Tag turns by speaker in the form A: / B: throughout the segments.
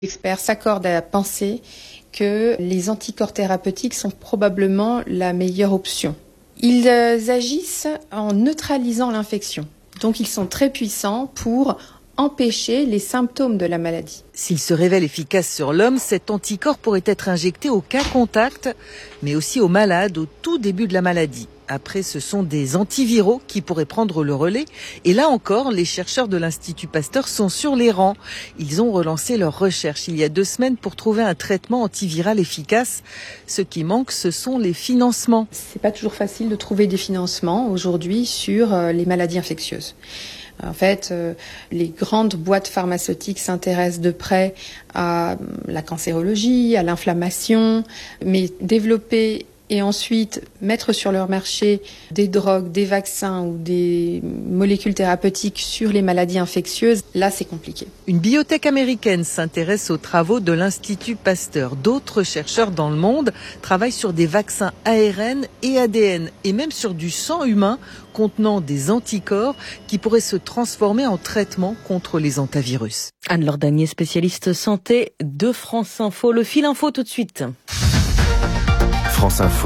A: Les experts s'accordent à penser que les anticorps thérapeutiques sont probablement la meilleure option. Ils agissent en neutralisant l'infection. Donc ils sont très puissants pour empêcher les symptômes de la maladie.
B: S'il se révèle efficace sur l'homme, cet anticorps pourrait être injecté au cas contact, mais aussi aux malades au tout début de la maladie. Après, ce sont des antiviraux qui pourraient prendre le relais. Et là encore, les chercheurs de l'Institut Pasteur sont sur les rangs. Ils ont relancé leurs recherches il y a 2 semaines pour trouver un traitement antiviral efficace. Ce qui manque, ce sont les financements.
A: C'est pas toujours facile de trouver des financements aujourd'hui sur les maladies infectieuses. En fait, les grandes boîtes pharmaceutiques s'intéressent de près à la cancérologie, à l'inflammation, mais développer et ensuite mettre sur leur marché des drogues, des vaccins ou des molécules thérapeutiques sur les maladies infectieuses, là c'est compliqué.
B: Une biotech américaine s'intéresse aux travaux de l'Institut Pasteur. D'autres chercheurs dans le monde travaillent sur des vaccins ARN et ADN et même sur du sang humain contenant des anticorps qui pourraient se transformer en traitement contre les hantavirus.
C: Anne-Laure Danier, spécialiste santé de France Info. Le fil info tout de suite.
D: France Info,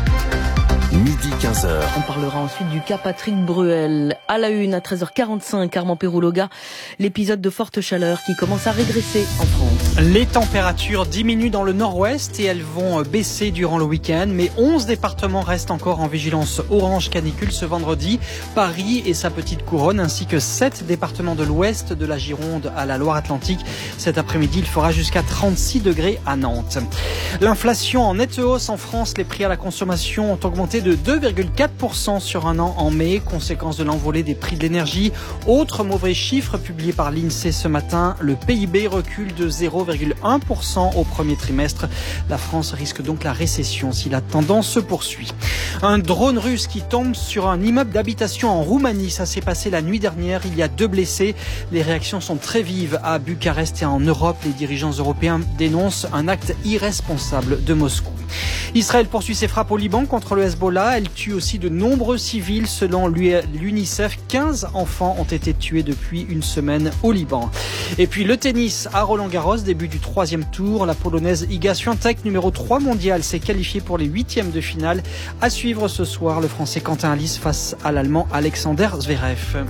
D: midi 15h.
C: On parlera ensuite du cas Patrick Bruel. À la une, à 13h45, Armand Pérouloga, l'épisode de forte chaleur qui commence à régresser en France.
E: Les températures diminuent dans le nord-ouest et elles vont baisser durant le week-end. Mais 11 départements restent encore en vigilance orange canicule ce vendredi. Paris et sa petite couronne, ainsi que 7 départements de l'ouest, de la Gironde à la Loire-Atlantique. Cet après-midi, il fera jusqu'à 36 degrés à Nantes. L'inflation en nette hausse en France. Les prix à la consommation ont augmenté de 2,4% sur un an en mai, conséquence de l'envolée des prix de l'énergie. Autre mauvais chiffre publié par l'INSEE ce matin, le PIB recule de 0,1% au premier trimestre. La France risque donc la récession si la tendance se poursuit. Un drone russe qui tombe sur un immeuble d'habitation en Roumanie, ça s'est passé la nuit dernière, il y a 2 blessés. Les réactions sont très vives à Bucarest et en Europe. Les dirigeants européens dénoncent un acte irresponsable de Moscou. Israël poursuit ses frappes au Liban contre le Hezbollah. Elle tue aussi de nombreux civils. Selon l'UNICEF, 15 enfants ont été tués depuis une semaine au Liban. Et puis le tennis à Roland-Garros, début du 3e tour. La Polonaise Iga Świątek, numéro 3 mondial, s'est qualifiée pour les 8e de finale. À suivre ce soir, le Français Quentin Halys face à l'Allemand Alexander Zverev.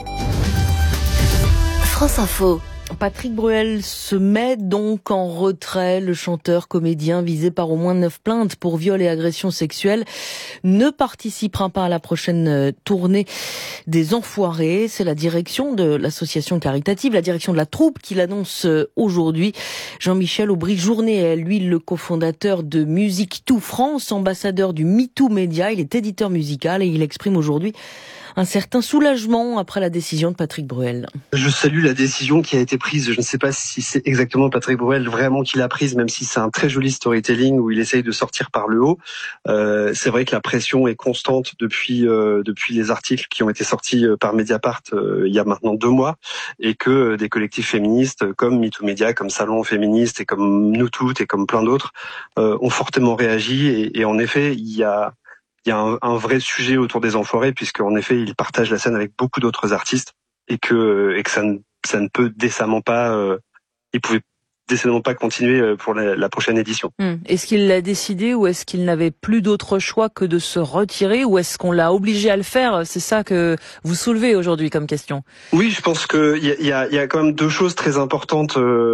C: France Info. Patrick Bruel se met donc en retrait. Le chanteur comédien visé par au moins 9 plaintes pour viol et agression sexuelle ne participera pas à la prochaine tournée des Enfoirés. C'est la direction de l'association caritative, la direction de la troupe qui l'annonce aujourd'hui. Jean-Michel Aubry-Journet est lui le cofondateur de Musique Tout France, ambassadeur du MeToo Média. Il est éditeur musical et il exprime aujourd'hui un certain soulagement après la décision de Patrick Bruel.
F: Je salue la décision qui a été prise. Je ne sais pas si c'est exactement Patrick Bruel vraiment qui l'a prise, même si c'est un très joli storytelling où il essaye de sortir par le haut. C'est vrai que la pression est constante depuis les articles qui ont été sortis par Mediapart il y a maintenant 2 mois, et que des collectifs féministes comme MeToo Média, comme Salon Féministe et comme Nous Toutes et comme plein d'autres ont fortement réagi. Et en effet, il y a un vrai sujet autour des Enfoirés, puisqu'en effet, ils partagent la scène avec beaucoup d'autres artistes et que ça ne peut décemment pas, ils pouvaient décemment pas continuer pour la prochaine édition.
C: Est-ce qu'il l'a décidé ou est-ce qu'il n'avait plus d'autre choix que de se retirer ou est-ce qu'on l'a obligé à le faire? C'est ça que vous soulevez aujourd'hui comme question.
F: Oui, je pense que il y a quand même 2 choses très importantes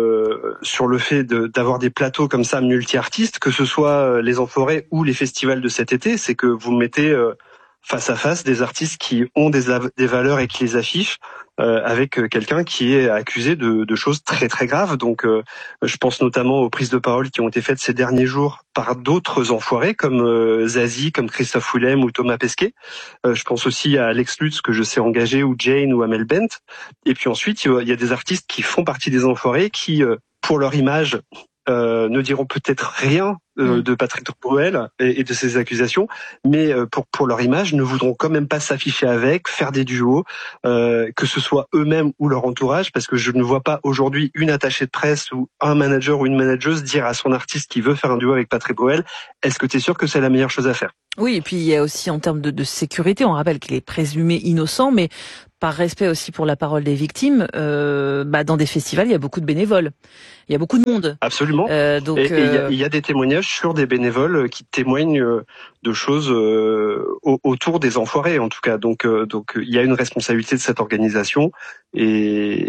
F: sur le fait d'avoir des plateaux comme ça multi-artistes, que ce soit les Enfoirés ou les festivals de cet été. C'est que vous mettez face à face des artistes qui ont des valeurs et qui les affichent avec quelqu'un qui est accusé de choses très très graves. Donc je pense notamment aux prises de parole qui ont été faites ces derniers jours par d'autres Enfoirés comme Zazie, comme Christophe Willem ou Thomas Pesquet. Je pense aussi à Alex Lutz que je sais engagé, ou Jane ou Amel Bent. Et puis ensuite il y a des artistes qui font partie des Enfoirés qui pour leur image ne diront peut-être rien de Patrick Bruel et de ses accusations, mais pour leur image, ne voudront quand même pas s'afficher avec, faire des duos, que ce soit eux-mêmes ou leur entourage, parce que je ne vois pas aujourd'hui une attachée de presse ou un manager ou une manageuse dire à son artiste qui veut faire un duo avec Patrick Bruel, est-ce que tu es sûr que c'est la meilleure chose à faire?
C: Oui, et puis il y a aussi en termes de sécurité, on rappelle qu'il est présumé innocent, mais par respect aussi pour la parole des victimes, dans des festivals, il y a beaucoup de bénévoles. Il y a beaucoup de monde.
F: Absolument. Il y a des témoignages sur des bénévoles qui témoignent de choses autour des enfoirés, en tout cas. Donc il y a une responsabilité de cette organisation et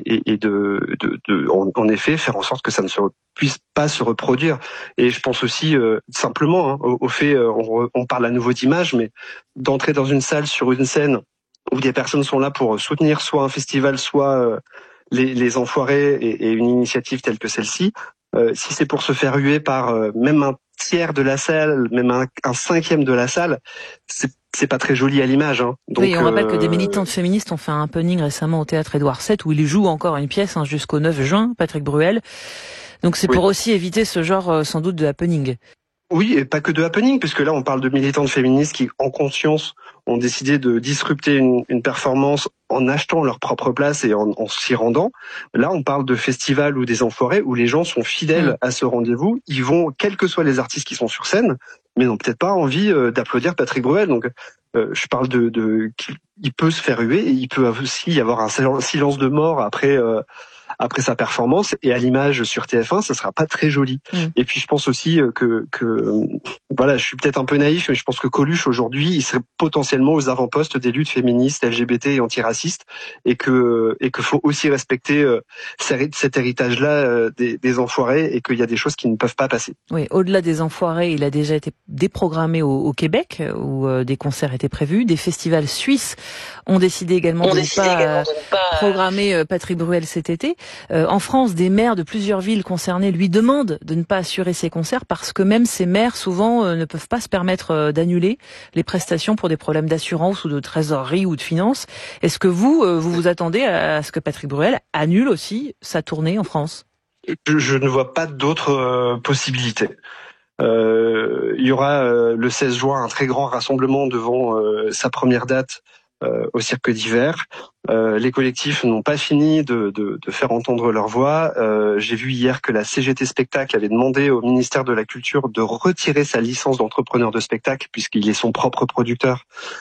F: en effet faire en sorte que ça ne puisse pas se reproduire. Et je pense aussi simplement au fait, on parle à nouveau d'image, mais d'entrer dans une salle sur une scène où des personnes sont là pour soutenir soit un festival, soit les enfoirés et une initiative telle que celle-ci, si c'est pour se faire huer par même un tiers de la salle, même un cinquième de la salle, c'est pas très joli à l'image. Donc,
C: oui, on rappelle que des militantes féministes ont fait un happening récemment au théâtre Édouard VII où il joue encore une pièce jusqu'au 9 juin, Patrick Bruel. Donc c'est pour aussi éviter ce genre sans doute de happening.
F: Oui, et pas que de happening, puisque là on parle de militantes féministes qui, en conscience, ont décidé de disrupter une performance en achetant leur propre place et en s'y rendant. Là, on parle de festivals ou des enfoirés où les gens sont fidèles à ce rendez-vous. Ils vont, quels que soient les artistes qui sont sur scène, mais n'ont peut-être pas envie d'applaudir Patrick Bruel. Donc, je parle il peut se faire huer et il peut aussi y avoir un silence de mort après sa performance, et à l'image sur TF1, ça sera pas très joli. Et puis je pense aussi que voilà, je suis peut-être un peu naïf, mais je pense que Coluche aujourd'hui, il serait potentiellement aux avant-postes des luttes féministes, LGBT et antiracistes, et que faut aussi respecter cet héritage-là des enfoirés, et qu'il y a des choses qui ne peuvent pas passer.
C: Oui, au-delà des enfoirés, il a déjà été déprogrammé au Québec, où des concerts étaient prévus. Des festivals suisses ont décidé également de ne pas programmer Patrick Bruel cet été. En France, des maires de plusieurs villes concernées lui demandent de ne pas assurer ses concerts parce que même ces maires, souvent, ne peuvent pas se permettre d'annuler les prestations pour des problèmes d'assurance ou de trésorerie ou de finances. Est-ce que vous attendez à ce que Patrick Bruel annule aussi sa tournée en France ?
F: Je ne vois pas d'autres possibilités. Il y aura le 16 juin un très grand rassemblement devant sa première date au Cirque d'Hiver. Les collectifs n'ont pas fini de faire entendre leur voix. J'ai vu hier que la CGT Spectacle avait demandé au ministère de la Culture de retirer sa licence d'entrepreneur de spectacle puisqu'il est son propre producteur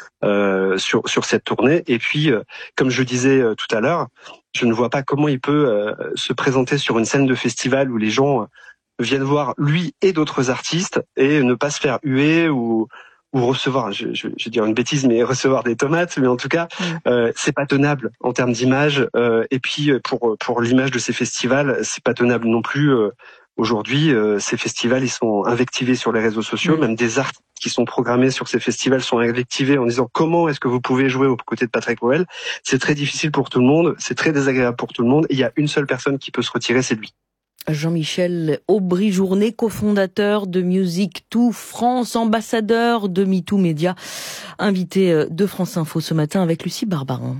F: sur cette tournée. Et puis, comme je disais tout à l'heure, je ne vois pas comment il peut se présenter sur une scène de festival où les gens viennent voir lui et d'autres artistes et ne pas se faire huer ou recevoir, je vais dire une bêtise, mais recevoir des tomates, mais en tout cas, c'est pas tenable en termes d'image. Et puis pour l'image de ces festivals, c'est pas tenable non plus. Aujourd'hui, ces festivals, ils sont invectivés sur les réseaux sociaux. Même des artistes qui sont programmés sur ces festivals sont invectivés en disant comment est-ce que vous pouvez jouer aux côtés de Patrick Bruel. C'est très difficile pour tout le monde, c'est très désagréable pour tout le monde. Et il y a une seule personne qui peut se retirer, c'est lui.
C: Jean-Michel Aubry-Journet, cofondateur de Music2 France, ambassadeur de MeToo Média, invité de France Info ce matin avec Lucie Barbarin.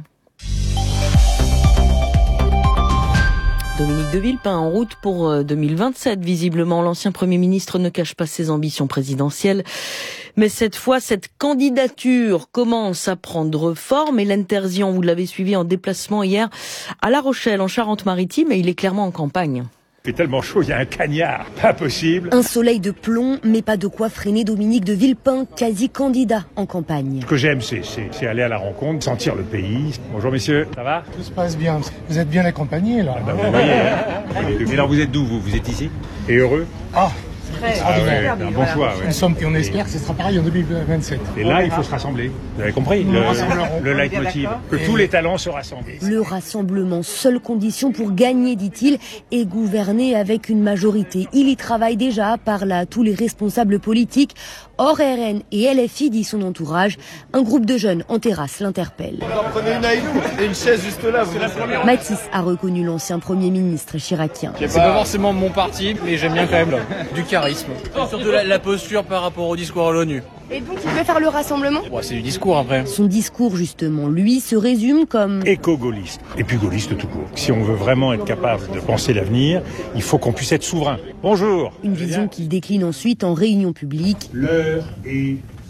C: Dominique de Villepin en route pour 2027. Visiblement, l'ancien Premier ministre ne cache pas ses ambitions présidentielles. Mais cette fois, cette candidature commence à prendre forme. Hélène Terzian, vous l'avez suivi en déplacement hier à La Rochelle, en Charente-Maritime, et il est clairement en campagne.
G: Il fait tellement chaud, il y a un cagnard, pas possible.
H: Un soleil de plomb, mais pas de quoi freiner Dominique de Villepin, quasi candidat en campagne.
G: Ce que j'aime, c'est aller à la rencontre, sentir le pays. Bonjour messieurs, ça va ?
I: Tout se passe bien. Vous êtes bien accompagnés là.
G: Vous voyez, Mais alors vous êtes d'où vous êtes ici ? Et heureux ? Un bon choix.
I: Nous sommes et on espère que ce sera pareil en 2027.
G: Et là, il faut se rassembler. Vous avez compris le leitmotiv, que tous les talents se rassemblent.
H: Le rassemblement, seule condition pour gagner, dit-il, et gouverner avec une majorité. Il y travaille déjà, parle à tous les responsables politiques. Hors RN et LFI, dit son entourage, un groupe de jeunes en terrasse l'interpelle.
J: Prenez une avec nous et une chaise juste là.
H: Matisse a reconnu l'ancien Premier ministre chiraquien.
K: C'est pas forcément mon parti, mais j'aime bien quand même du charisme. Et surtout la posture par rapport au discours à l'ONU.
H: Et donc il veut faire le rassemblement ?
K: C'est du discours après.
H: Son discours justement, lui, se résume comme
G: éco-gaulliste, et puis gaulliste tout court. Si on veut vraiment être capable de penser l'avenir, il faut qu'on puisse être souverain. Bonjour.
H: Une vision qu'il décline ensuite en réunion publique.
G: L'heure est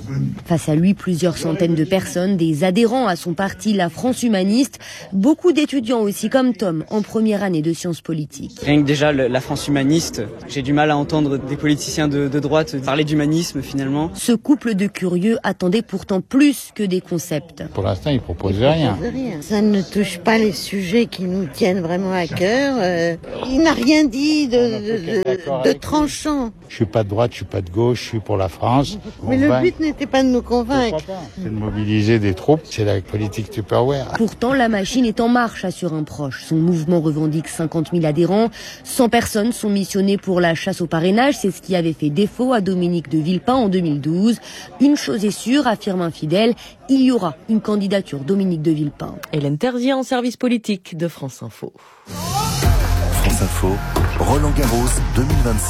H: Face à lui, plusieurs centaines de personnes, des adhérents à son parti, la France humaniste, beaucoup d'étudiants aussi comme Tom, en première année de sciences politiques.
L: Rien que déjà la France humaniste, j'ai du mal à entendre des politiciens de droite parler d'humanisme finalement.
H: Ce couple de curieux attendait pourtant plus que des concepts.
M: Pour l'instant, il ne propose rien.
N: Ça ne touche pas les sujets qui nous tiennent vraiment à cœur. Il n'a rien dit de tranchant.
M: Je suis pas de droite, je suis pas de gauche, je suis pour la France.
N: Mais le but n'était pas de nous convaincre.
M: C'est de mobiliser des troupes, c'est la politique Tupperware.
H: Pourtant, la machine est en marche, assure un proche. Son mouvement revendique 50 000 adhérents. 100 personnes sont missionnées pour la chasse au parrainage. C'est ce qui avait fait défaut à Dominique de Villepin en 2012. Une chose est sûre, affirme un fidèle, il y aura une candidature Dominique de Villepin.
C: Hélène Terzier en service politique de France Info.
D: France Info, Roland Garros 2026.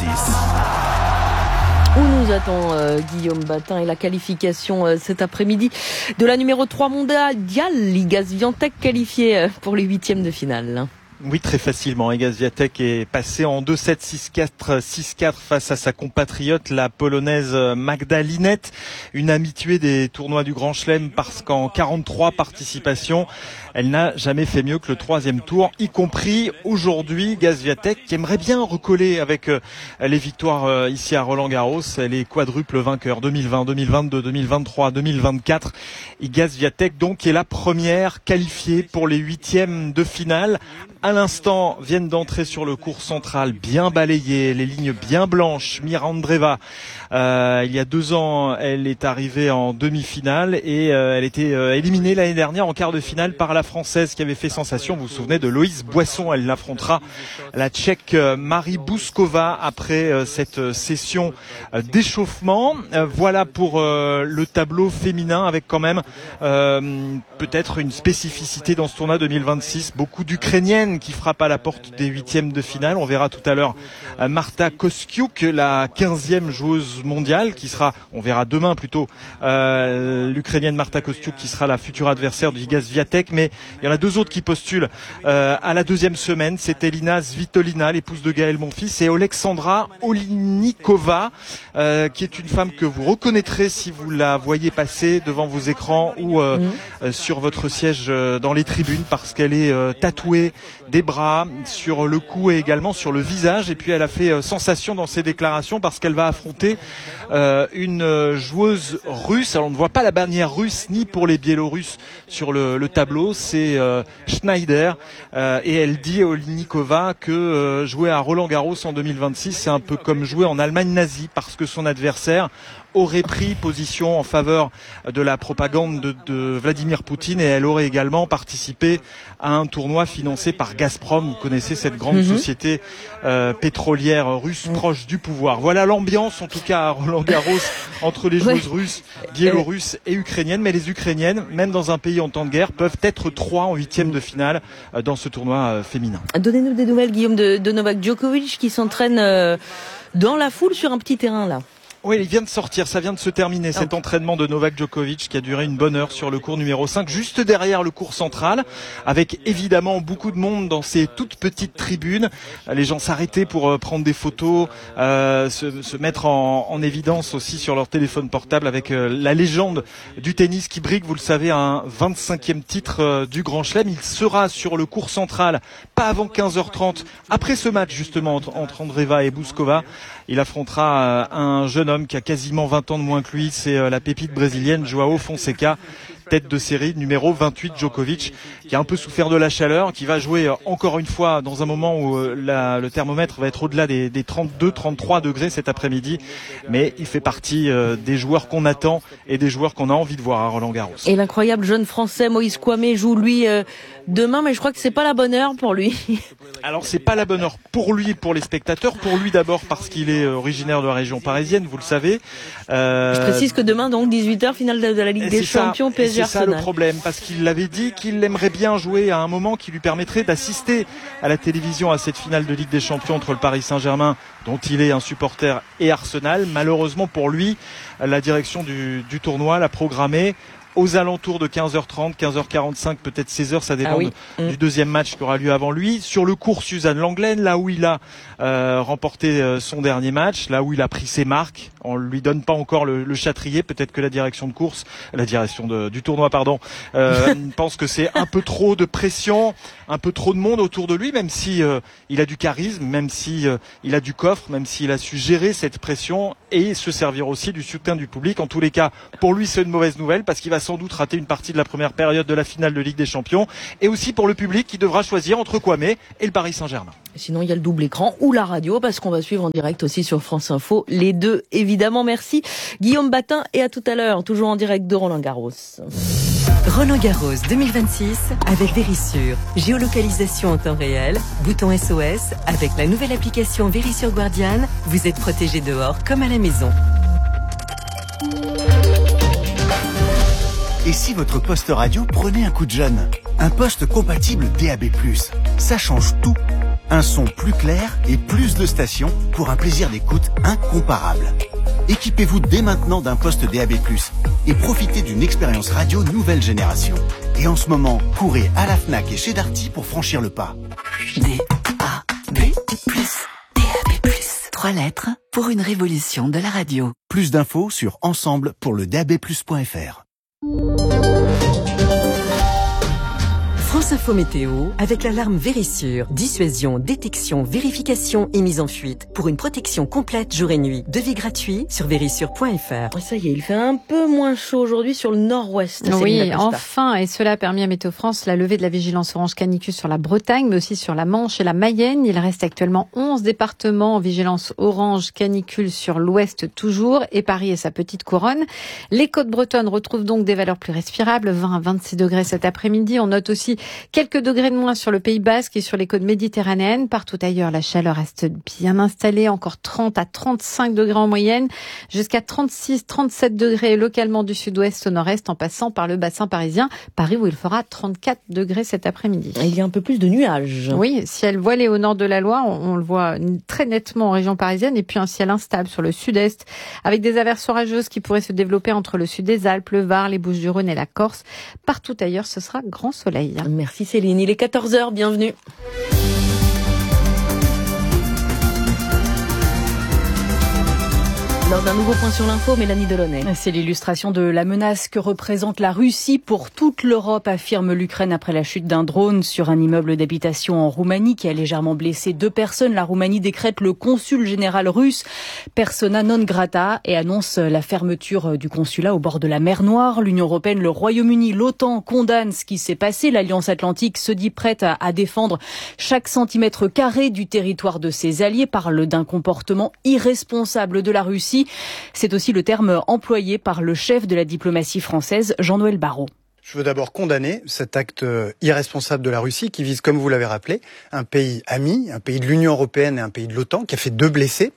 C: Où nous attend Guillaume Batin et la qualification cet après-midi de la numéro 3 mondiale, Iga Swiatek, qualifiée pour les 8e de finale.
O: Oui, très facilement. Iga Swiatek est passée en 2-7, 6-4, 6-4 face à sa compatriote, la polonaise Magda Linette, une habituée des tournois du Grand Chelem parce qu'en 43 participations, elle n'a jamais fait mieux que le 3e tour, y compris aujourd'hui. Iga Swiatek qui aimerait bien recoller avec les victoires ici à Roland-Garros. Elle est quadruple vainqueur 2020, 2022, 2023, 2024. Iga Swiatek donc est la première qualifiée pour les 8e de finale. À l'instant, viennent d'entrer sur le court central bien balayé, les lignes bien blanches. Mira Andreeva, il y a 2 ans, elle est arrivée en demi-finale et elle était éliminée l'année dernière en quart de finale par la Française qui avait fait sensation. Vous vous souvenez de Loïs Boisson, elle affrontera la Tchèque Marie Bouskova après cette session d'échauffement. Voilà pour le tableau féminin avec quand même peut-être une spécificité dans ce tournoi 2026. Beaucoup d'Ukrainiennes qui frappe à la porte des 8e de finale. On verra tout à l'heure Marta Kostyuk, la 15e joueuse mondiale, qui sera, on verra demain plutôt, l'Ukrainienne Marta Kostyuk qui sera la future adversaire de Iga Swiatek. Mais il y en a 2 autres qui postulent à la 2e semaine. C'est Elina Svitolina, l'épouse de Gaël Monfils, et Alexandra Oleinikova, qui est une femme que vous reconnaîtrez si vous la voyez passer devant vos écrans ou sur votre siège dans les tribunes, parce qu'elle est tatouée des bras, sur le cou et également sur le visage. Et puis elle a fait sensation dans ses déclarations parce qu'elle va affronter une joueuse russe. Alors on ne voit pas la bannière russe ni pour les Biélorusses sur le tableau, c'est Schneider. Et elle dit, Oleinikova, que jouer à Roland-Garros en 2026, c'est un peu comme jouer en Allemagne nazie, parce que son adversaire aurait pris position en faveur de la propagande de Vladimir Poutine, et elle aurait également participé à un tournoi financé par Gazprom. Vous connaissez cette grande société pétrolière russe proche du pouvoir. Voilà l'ambiance en tout cas à Roland-Garros entre les joueuses russes, biélorusses et ukrainiennes. Mais les ukrainiennes, même dans un pays en temps de guerre, peuvent être 3 en 8e de finale dans ce tournoi féminin.
C: Donnez-nous des nouvelles, Guillaume, de Novak Djokovic qui s'entraîne dans la foule sur un petit terrain là.
O: Oui, il vient de sortir, ça vient de se terminer, cet entraînement de Novak Djokovic qui a duré une bonne heure sur le court numéro 5, juste derrière le court central, avec évidemment beaucoup de monde dans ces toutes petites tribunes. Les gens s'arrêtaient pour prendre des photos, se mettre en évidence aussi sur leur téléphone portable avec la légende du tennis qui brigue, vous le savez, un 25e titre du Grand Chelem. Il sera sur le court central, pas avant 15h30, après ce match justement entre Andreeva et Bouskova. Il affrontera un jeune homme qui a quasiment 20 ans de moins que lui, c'est la pépite brésilienne Joao Fonseca, tête de série numéro 28 Djokovic, qui a un peu souffert de la chaleur, qui va jouer encore une fois dans un moment où le thermomètre va être au-delà des 32-33 degrés cet après-midi, mais il fait partie des joueurs qu'on attend et des joueurs qu'on a envie de voir à Roland-Garros.
C: Et l'incroyable jeune français Moïse Kouamé joue lui demain, mais je crois que c'est pas la bonne heure pour lui.
O: Alors c'est pas la bonne heure pour lui et pour les spectateurs. Pour lui d'abord parce qu'il est originaire de la région parisienne, vous le savez.
C: Je précise que demain donc 18h finale de la Ligue des Champions PSG Arsenal.
O: C'est ça le problème, parce qu'il l'avait dit qu'il aimerait bien jouer à un moment qui lui permettrait d'assister à la télévision à cette finale de Ligue des Champions entre le Paris Saint-Germain, dont il est un supporter, et Arsenal. Malheureusement pour lui, la direction du tournoi l'a programmé aux alentours de 15h30, 15h45, peut-être 16h, ça dépend du deuxième match qui aura lieu avant lui. Sur le cours Suzanne Lenglen, là où il a remporté son dernier match, là où il a pris ses marques, on lui donne pas encore le châtrier. Peut-être que la direction du tournoi, pense que c'est un peu trop de pression, un peu trop de monde autour de lui, même si il a du charisme, même si il a du coffre, même s'il a su gérer cette pression et se servir aussi du soutien du public. En tous les cas, pour lui, c'est une mauvaise nouvelle parce qu'il va sans doute rater une partie de la première période de la finale de Ligue des Champions, et aussi pour le public qui devra choisir entre Kwame et le Paris Saint-Germain.
C: Sinon, il y a le double écran ou la radio, parce qu'on va suivre en direct aussi sur France Info. Les deux, évidemment. Merci Guillaume Batin, et à tout à l'heure, toujours en direct de Roland-Garros.
P: Roland-Garros 2026 avec Verisure. Géolocalisation en temps réel, bouton SOS. Avec la nouvelle application Verisure Guardian, vous êtes protégé dehors comme à la maison.
Q: Et si votre poste radio prenait un coup de jeune? Un poste compatible DAB+. Ça change tout. Un son plus clair et plus de stations pour un plaisir d'écoute incomparable. Équipez-vous dès maintenant d'un poste DAB+, et profitez d'une expérience radio nouvelle génération. Et en ce moment, courez à la Fnac et chez Darty pour franchir le pas.
P: DAB+. 3 lettres pour une révolution de la radio.
Q: Plus d'infos sur ensemble pour le DAB+.fr.
P: France Info Météo avec l'alarme Verisure. Dissuasion, détection, vérification et mise en fuite. Pour une protection complète jour et nuit. Devis gratuit sur verisure.fr.
C: Ça y est, il fait un peu moins chaud aujourd'hui sur le nord-ouest.
A: Oui, enfin, et cela a permis à Météo France la levée de la vigilance orange canicule sur la Bretagne, mais aussi sur la Manche et la Mayenne. Il reste actuellement 11 départements en vigilance orange canicule sur l'ouest toujours, et Paris et sa petite couronne. Les côtes bretonnes retrouvent donc des valeurs plus respirables, 20 à 26 degrés cet après-midi. On note aussi quelques degrés de moins sur le Pays Basque et sur les côtes méditerranéennes. Partout ailleurs, la chaleur reste bien installée, encore 30 à 35 degrés en moyenne, jusqu'à 36, 37 degrés localement du sud-ouest au nord-est, en passant par le bassin parisien. Paris où il fera 34 degrés cet après-midi.
C: Il y a un peu plus de nuages.
A: Oui, ciel voilé au nord de la Loire, on le voit très nettement en région parisienne, et puis un ciel instable sur le sud-est, avec des averses orageuses qui pourraient se développer entre le sud des Alpes, le Var, les Bouches-du-Rhône et la Corse. Partout ailleurs, ce sera grand soleil.
C: Merci Céline, il est 14h, bienvenue. Lors d'un nouveau point sur l'info, Mélanie Delaunay.
R: C'est l'illustration de la menace que représente la Russie pour toute l'Europe, affirme l'Ukraine après la chute d'un drone sur un immeuble d'habitation en Roumanie qui a légèrement blessé 2 personnes. La Roumanie décrète le consul général russe persona non grata et annonce la fermeture du consulat au bord de la mer Noire. L'Union européenne, le Royaume-Uni, l'OTAN condamnent ce qui s'est passé. L'Alliance atlantique se dit prête à défendre chaque centimètre carré du territoire de ses alliés, parle d'un comportement irresponsable de la Russie. C'est aussi le terme employé par le chef de la diplomatie française, Jean-Noël Barrot.
S: Je veux d'abord condamner cet acte irresponsable de la Russie qui vise, comme vous l'avez rappelé, un pays ami, un pays de l'Union européenne et un pays de l'OTAN qui a fait 2 blessés.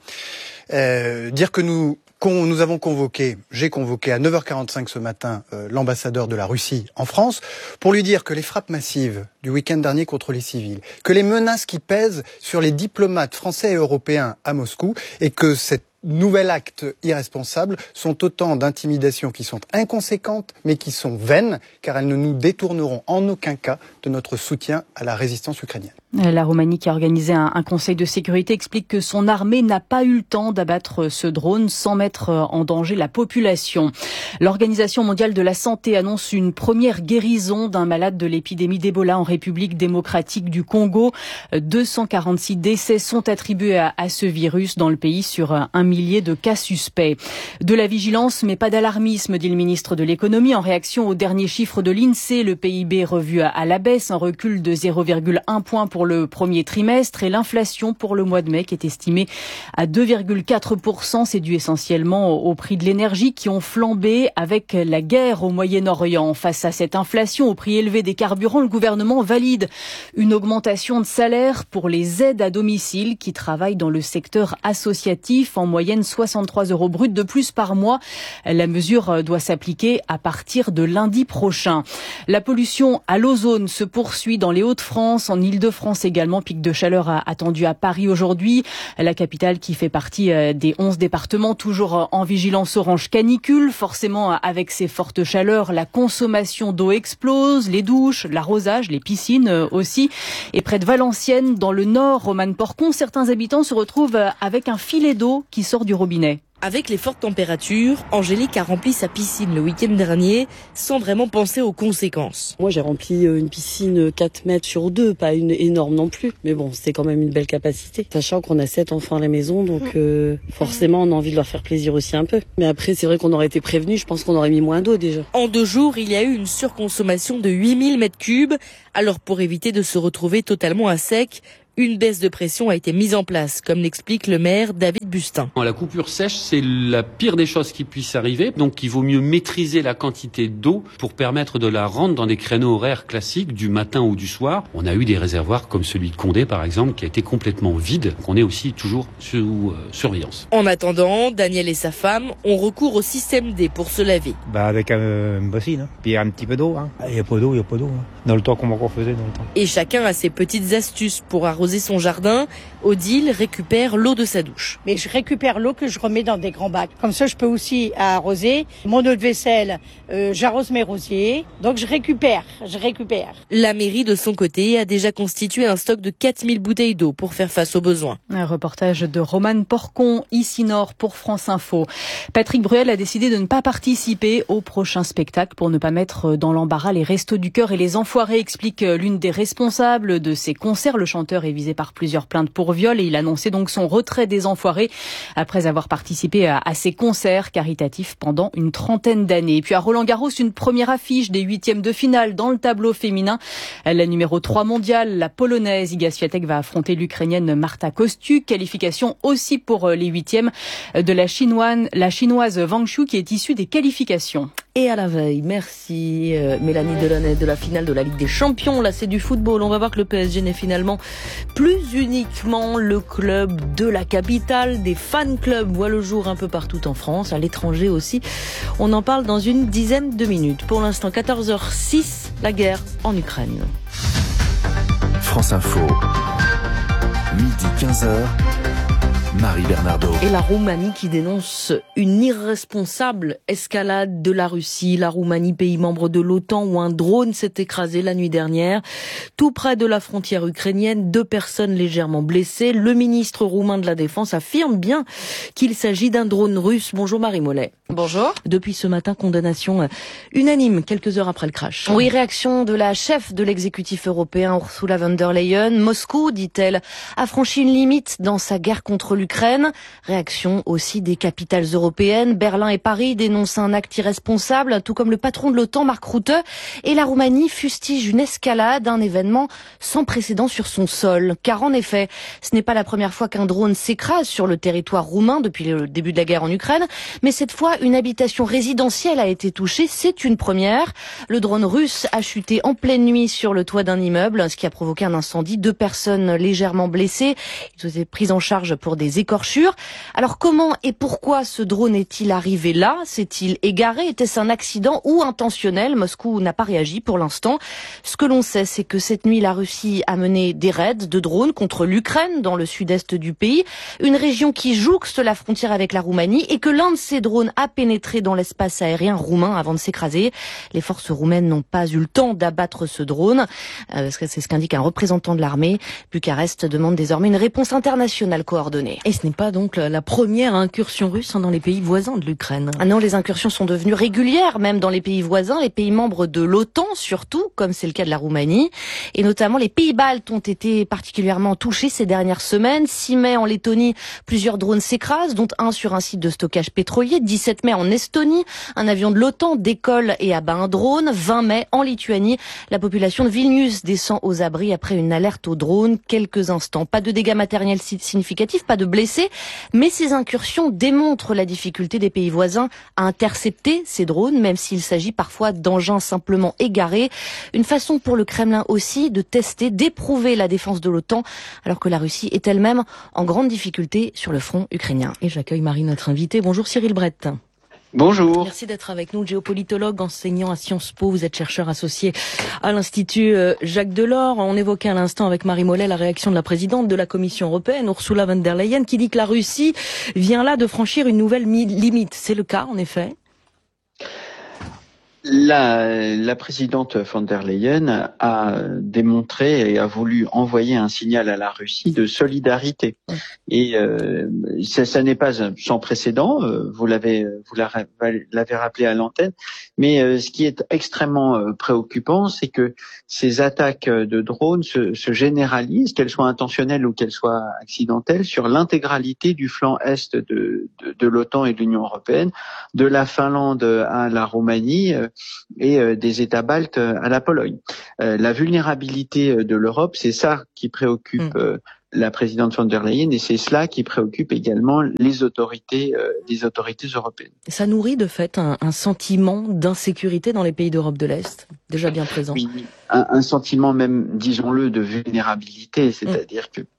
S: Dire que nous avons j'ai convoqué à 9h45 ce matin l'ambassadeur de la Russie en France pour lui dire que les frappes massives du week-end dernier contre les civils, que les menaces qui pèsent sur les diplomates français et européens à Moscou, et que cet nouvel acte irresponsable sont autant d'intimidations qui sont inconséquentes mais qui sont vaines, car elles ne nous détourneront en aucun cas de notre soutien à la résistance ukrainienne.
R: La Roumanie, qui a organisé un conseil de sécurité, explique que son armée n'a pas eu le temps d'abattre ce drone sans mettre en danger la population. L'Organisation mondiale de la santé annonce une première guérison d'un malade de l'épidémie d'Ebola en République démocratique du Congo. 246 décès sont attribués à ce virus dans le pays sur 1 millier de cas suspects. De la vigilance, mais pas d'alarmisme, dit le ministre de l'économie en réaction aux derniers chiffres de l'INSEE. Le PIB revu à la baisse, un recul de 0,1 point pour le premier trimestre, et l'inflation pour le mois de mai qui est estimée à 2,4%. C'est dû essentiellement au prix de l'énergie qui ont flambé avec la guerre au Moyen-Orient. Face à cette inflation, au prix élevé des carburants, le gouvernement valide une augmentation de salaire pour les aides à domicile qui travaillent dans le secteur associatif. En moyenne, moyenne 63 € bruts de plus par mois. La mesure doit s'appliquer à partir de lundi prochain. La pollution à l'ozone se poursuit dans les Hauts-de-France, en Île-de-France également. Pic de chaleur attendu à Paris aujourd'hui. La capitale qui fait partie des 11 départements, toujours en vigilance orange canicule. Forcément, avec ces fortes chaleurs, la consommation d'eau explose, les douches, l'arrosage, les piscines aussi. Et près de Valenciennes, dans le nord, Romane Porcon, certains habitants se retrouvent avec un filet d'eau qui sort du robinet.
T: Avec les fortes températures, Angélique a rempli sa piscine le week-end dernier sans vraiment penser aux conséquences.
U: Moi j'ai rempli une piscine 4 mètres sur 2, pas une énorme non plus, mais bon c'était quand même une belle capacité. Sachant qu'on a 7 enfants à la maison, donc forcément on a envie de leur faire plaisir aussi un peu. Mais après c'est vrai qu'on aurait été prévenus, je pense qu'on aurait mis moins d'eau déjà.
T: En 2 jours, il y a eu une surconsommation de 8000 mètres cubes. Alors pour éviter de se retrouver totalement à sec, une baisse de pression a été mise en place, comme l'explique le maire David Bustin.
V: La coupure sèche, c'est la pire des choses qui puisse arriver. Donc il vaut mieux maîtriser la quantité d'eau pour permettre de la rendre dans des créneaux horaires classiques du matin ou du soir. On a eu des réservoirs comme celui de Condé par exemple qui a été complètement vide. Donc on est aussi toujours sous surveillance.
T: En attendant, Daniel et sa femme ont recours au système D pour se laver.
W: Avec une bassine, puis un petit peu d'eau. Il n'y a pas d'eau, Dans le temps qu'on faisait dans le temps.
T: Et chacun a ses petites astuces pour arroser son jardin. Odile récupère l'eau de sa douche.
X: Mais je récupère l'eau que je remets dans des grands bacs. Comme ça, je peux aussi arroser mon eau de vaisselle. J'arrose mes rosiers. Donc je récupère.
T: La mairie, de son côté, a déjà constitué un stock de 4000 bouteilles d'eau pour faire face aux besoins.
R: Un reportage de Romane Porcon, ici Nord pour France Info. Patrick Bruel a décidé de ne pas participer au prochain spectacle pour ne pas mettre dans l'embarras les Restos du Cœur et les Enfoirés, explique l'une des responsables de ces concerts. Le chanteur est visé par plusieurs plaintes pour viol et il annonçait donc son retrait des Enfoirés après avoir participé à ces concerts caritatifs pendant une trentaine d'années. Et puis à Roland-Garros, une première affiche des 8e de finale dans le tableau féminin. La numéro 3 mondiale, la polonaise Iga Swiatek va affronter l'ukrainienne Marta Kostyuk. Qualification aussi pour les 8e de la chinoise Wang Shu qui est issue des qualifications.
C: Et à la veille, merci Mélanie Delaunay de la finale de la Ligue des Champions. Là, c'est du football. On va voir que le PSG n'est finalement plus uniquement le club de la capitale. Des fan clubs voient le jour un peu partout en France, à l'étranger aussi. On en parle dans une dizaine de minutes. Pour l'instant, 14h06, la guerre en Ukraine.
D: France Info, midi 15h. Marie Bernardo.
C: Et la Roumanie qui dénonce une irresponsable escalade de la Russie. La Roumanie, pays membre de l'OTAN, où un drone s'est écrasé la nuit dernière. Tout près de la frontière ukrainienne, 2 personnes légèrement blessées. Le ministre roumain de la Défense affirme bien qu'il s'agit d'un drone russe. Bonjour Marie Mollet.
Y: Bonjour.
C: Depuis ce matin, condamnation unanime, quelques heures après le crash.
Y: Oui, réaction de la chef de l'exécutif européen, Ursula von der Leyen. Moscou, dit-elle, a franchi une limite dans sa guerre contre l'Ukraine. Réaction aussi des capitales européennes. Berlin et Paris dénoncent un acte irresponsable, tout comme le patron de l'OTAN, Mark Rutte. Et la Roumanie fustige une escalade, un événement sans précédent sur son sol. Car en effet, ce n'est pas la première fois qu'un drone s'écrase sur le territoire roumain depuis le début de la guerre en Ukraine. Mais cette fois, une habitation résidentielle a été touchée. C'est une première. Le drone russe a chuté en pleine nuit sur le toit d'un immeuble, ce qui a provoqué un incendie. 2 personnes légèrement blessées. Ils ont été pris en charge pour des écorchures. Alors comment et pourquoi ce drone est-il arrivé là? S'est-il égaré? Était-ce un accident ou intentionnel? Moscou n'a pas réagi pour l'instant. Ce que l'on sait, c'est que cette nuit, la Russie a mené des raids de drones contre l'Ukraine, dans le sud-est du pays, une région qui jouxte la frontière avec la Roumanie, et que l'un de ces drones a pénétré dans l'espace aérien roumain avant de s'écraser. Les forces roumaines n'ont pas eu le temps d'abattre ce drone. C'est ce qu'indique un représentant de l'armée. Bucarest demande désormais une réponse internationale coordonnée.
C: Et ce n'est pas donc la première incursion russe dans les pays voisins de l'Ukraine.
Y: Ah non, les incursions sont devenues régulières, même dans les pays voisins, les pays membres de l'OTAN surtout, comme c'est le cas de la Roumanie. Et notamment les pays baltes ont été particulièrement touchés ces dernières semaines. 6 mai en Lettonie, plusieurs drones s'écrasent, dont un sur un site de stockage pétrolier. 17 mai en Estonie, un avion de l'OTAN décolle et abat un drone. 20 mai en Lituanie, la population de Vilnius descend aux abris après une alerte au drone quelques instants. Pas de dégâts matériels significatifs, pas de blessés. Mais ces incursions démontrent la difficulté des pays voisins à intercepter ces drones, même s'il s'agit parfois d'engins simplement égarés. Une façon pour le Kremlin aussi de tester, d'éprouver la défense de l'OTAN, alors que la Russie est elle-même en grande difficulté sur le front ukrainien. Et j'accueille Marie, notre invitée. Bonjour Cyril Brett.
B: Bonjour.
Y: Merci d'être avec nous, géopolitologue, enseignant à Sciences Po. Vous êtes chercheur associé à l'Institut Jacques Delors. On évoquait à l'instant avec Marie Mollet la réaction de la présidente de la Commission européenne, Ursula von der Leyen, qui dit que la Russie vient là de franchir une nouvelle limite. C'est le cas, en effet?
B: La présidente von der Leyen a démontré et a voulu envoyer un signal à la Russie de solidarité. Et ça n'est pas sans précédent, vous l'avez rappelé à l'antenne, mais ce qui est extrêmement préoccupant, c'est que ces attaques de drones se généralisent, qu'elles soient intentionnelles ou qu'elles soient accidentelles, sur l'intégralité du flanc est de l'OTAN et de l'Union européenne, de la Finlande à la Roumanie, et des États baltes à la Pologne. La vulnérabilité de l'Europe, c'est ça qui préoccupe la présidente von der Leyen, et c'est cela qui préoccupe également les autorités européennes.
Y: Ça nourrit de fait un sentiment d'insécurité dans les pays d'Europe de l'Est, déjà bien présent.
B: Oui, un sentiment même, disons-le, de vulnérabilité, c'est-à-dire que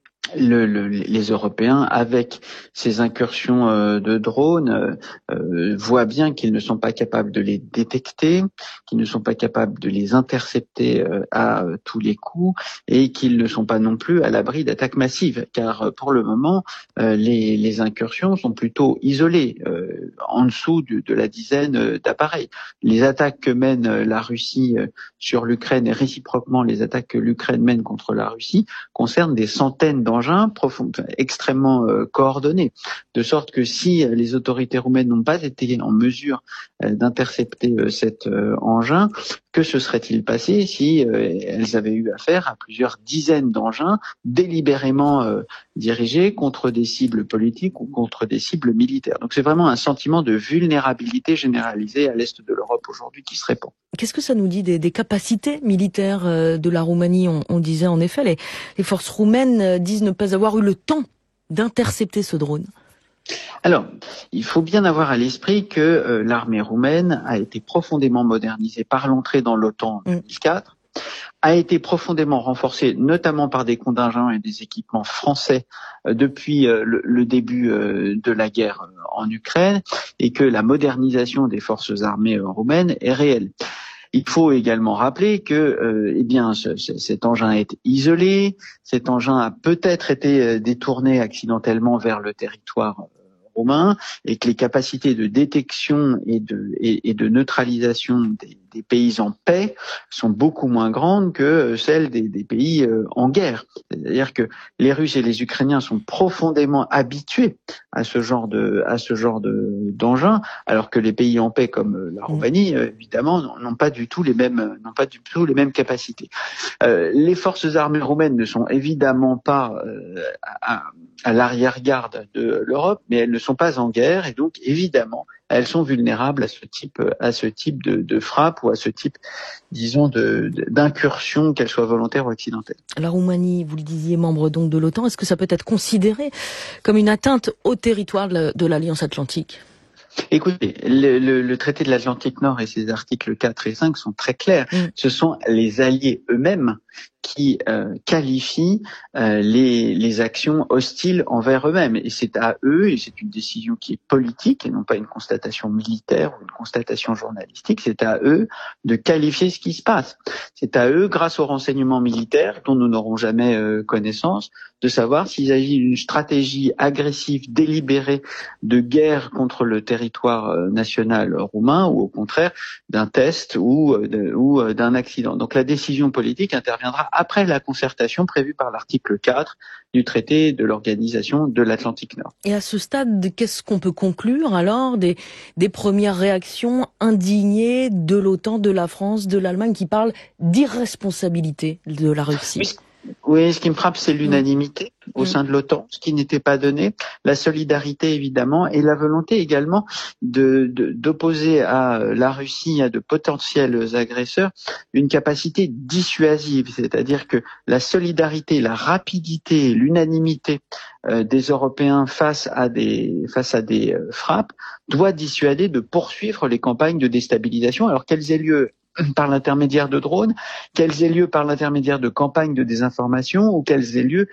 B: les Européens, avec ces incursions de drones, voient bien qu'ils ne sont pas capables de les détecter, qu'ils ne sont pas capables de les intercepter à tous les coups, et qu'ils ne sont pas non plus à l'abri d'attaques massives. Car pour le moment, les incursions sont plutôt isolées, en dessous de la dizaine d'appareils. Les attaques que mène la Russie sur l'Ukraine, et réciproquement les attaques que l'Ukraine mène contre la Russie, concernent des centaines d'engins extrêmement coordonnés, de sorte que si les autorités roumaines n'ont pas été en mesure d'intercepter cet engin, que se serait-il passé si elles avaient eu affaire à plusieurs dizaines d'engins délibérément dirigés contre des cibles politiques ou contre des cibles militaires? Donc c'est vraiment un sentiment de vulnérabilité généralisée à l'est de l'Europe aujourd'hui qui se répand.
Y: Qu'est-ce que ça nous dit des capacités militaires de la Roumanie? On disait en effet, les forces roumaines disent ne pas avoir eu le temps d'intercepter ce drone.
B: Alors, il faut bien avoir à l'esprit que l'armée roumaine a été profondément modernisée par l'entrée dans l'OTAN en 2004, a été profondément renforcée notamment par des contingents et des équipements français depuis le début de la guerre en Ukraine, et que la modernisation des forces armées roumaines est réelle. Il faut également rappeler que cet engin est isolé, cet engin a peut-être été détourné accidentellement vers le territoire roumain, et que les capacités de détection et de neutralisation des pays en paix sont beaucoup moins grandes que celles des pays en guerre. C'est-à-dire que les Russes et les Ukrainiens sont profondément habitués à ce genre d'engin, alors que les pays en paix comme la Roumanie, évidemment, n'ont pas du tout les mêmes capacités. Les forces armées roumaines ne sont évidemment pas à l'arrière-garde de l'Europe, mais elles ne sont pas en guerre, et donc évidemment elles sont vulnérables à ce type de frappe, ou à ce type, disons, d'incursion, qu'elle soit volontaire ou accidentelle.
Y: La Roumanie, vous le disiez, membre donc de l'OTAN, est-ce que ça peut être considéré comme une atteinte au territoire de l'Alliance Atlantique?
B: Écoutez, le traité de l'Atlantique Nord et ses articles 4 et 5 sont très clairs. Ce sont les alliés eux-mêmes qui qualifient les actions hostiles envers eux-mêmes. Et c'est à eux, et c'est une décision qui est politique et non pas une constatation militaire ou une constatation journalistique, c'est à eux de qualifier ce qui se passe. C'est à eux, grâce aux renseignements militaires dont nous n'aurons jamais connaissance, de savoir s'il s'agit d'une stratégie agressive, délibérée de guerre contre le territoire national roumain, ou au contraire d'un test ou d'un accident. Donc la décision politique interviendra après la concertation prévue par l'article 4 du traité de l'Organisation de l'Atlantique Nord.
Y: Et à ce stade, qu'est-ce qu'on peut conclure alors des premières réactions indignées de l'OTAN, de la France, de l'Allemagne, qui parlent d'irresponsabilité de la Russie?
B: Oui, ce qui me frappe, c'est l'unanimité au sein de l'OTAN, ce qui n'était pas donné, la solidarité évidemment, et la volonté également d'opposer à la Russie, à de potentiels agresseurs, une capacité dissuasive, c'est-à-dire que la solidarité, la rapidité, l'unanimité des Européens face à des frappes doit dissuader de poursuivre les campagnes de déstabilisation, alors qu'elles aient lieu par l'intermédiaire de drones, qu'elles aient lieu par l'intermédiaire de campagnes de désinformation ou qu'elles aient lieu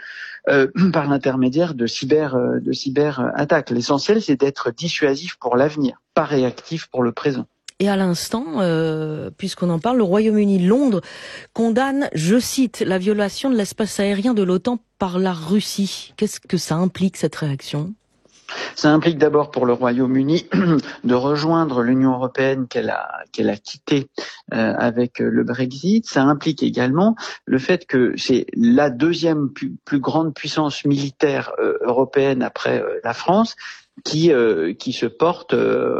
B: par l'intermédiaire de cyberattaques. L'essentiel, c'est d'être dissuasif pour l'avenir, pas réactif pour le présent.
Y: Et à l'instant, puisqu'on en parle, le Royaume-Uni, Londres, condamne, je cite, la violation de l'espace aérien de l'OTAN par la Russie. Qu'est-ce que ça implique, cette réaction ?
B: Ça implique d'abord pour le Royaume-Uni de rejoindre l'Union européenne qu'elle a quittée avec le Brexit. Ça implique également le fait que c'est la deuxième plus grande puissance militaire européenne après la France qui se porte,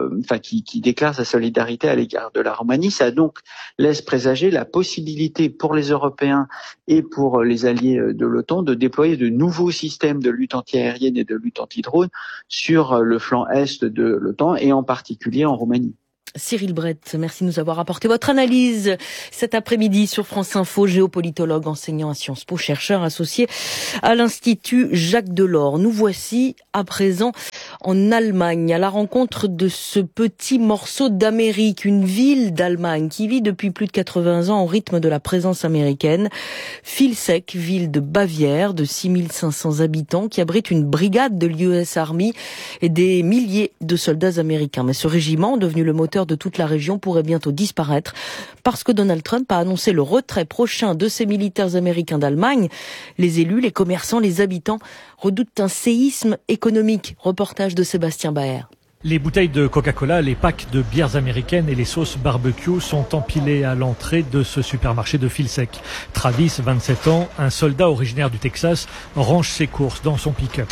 B: qui déclare sa solidarité à l'égard de la Roumanie. Ça donc laisse présager la possibilité pour les Européens et pour les alliés de l'OTAN de déployer de nouveaux systèmes de lutte antiaérienne et de lutte anti-drone sur le flanc est de l'OTAN et en particulier en Roumanie.
Y: Cyril Brett, merci de nous avoir apporté votre analyse cet après-midi sur France Info, géopolitologue, enseignant à Sciences Po, chercheur associé à l'Institut Jacques Delors. Nous voici à présent en Allemagne, à la rencontre de ce petit morceau d'Amérique, une ville d'Allemagne qui vit depuis plus de 80 ans au rythme de la présence américaine. Vilseck, ville de Bavière de 6500 habitants qui abrite une brigade de l'US Army et des milliers de soldats américains. Mais ce régiment, devenu le moteur de toute la région, pourrait bientôt disparaître parce que Donald Trump a annoncé le retrait prochain de ses militaires américains d'Allemagne. Les élus, les commerçants, les habitants redoutent un séisme économique. Reportage de Sébastien Baer.
E: Les bouteilles de Coca-Cola, les packs de bières américaines et les sauces barbecue sont empilés à l'entrée de ce supermarché de Vilseck. Travis, 27 ans, un soldat originaire du Texas, range ses courses dans son pick-up.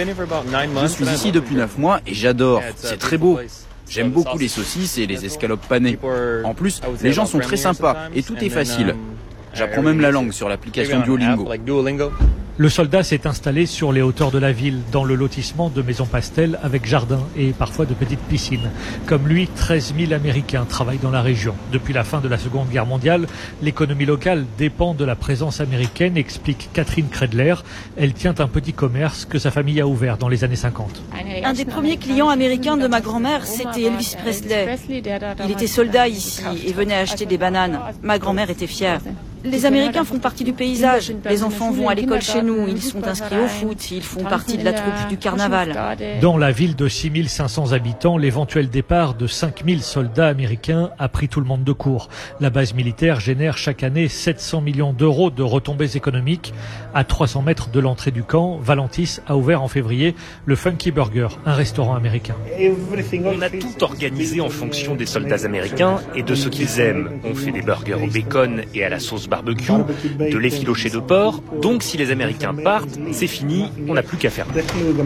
F: Je suis ici depuis 9 mois et j'adore. C'est très beau. J'aime beaucoup les saucisses et les escalopes panées. En plus, les gens sont très sympas et tout est facile. J'apprends même la langue sur l'application Duolingo.
E: Le soldat s'est installé sur les hauteurs de la ville, dans le lotissement de maisons pastel avec jardin et parfois de petites piscines. Comme lui, 13 000 Américains travaillent dans la région. Depuis la fin de la Seconde Guerre mondiale, l'économie locale dépend de la présence américaine, explique Catherine Kredler. Elle tient un petit commerce que sa famille a ouvert dans les années 50.
I: Un des premiers clients américains de ma grand-mère, c'était Elvis Presley. Il était soldat ici et venait acheter des bananes. Ma grand-mère était fière. Les Américains font partie du paysage. Les enfants vont à l'école chez nous, ils sont inscrits au foot, ils font partie de la troupe du carnaval.
E: Dans la ville de 6500 habitants, l'éventuel départ de 5000 soldats américains a pris tout le monde de court. La base militaire génère chaque année 700 millions d'euros de retombées économiques. À 300 mètres de l'entrée du camp, Valentis a ouvert en février le Funky Burger, un restaurant américain.
J: On a tout organisé en fonction des soldats américains et de ce qu'ils aiment. On fait des burgers au bacon et à la sauce barbecue, de l'effiloché de porc. Donc si les Américains partent, c'est fini, on n'a plus qu'à faire.